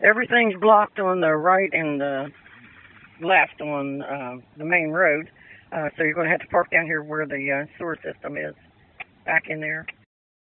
Everything's blocked on the right and the left on the main road. So you're going to have to park down here where the sewer system is, back in there.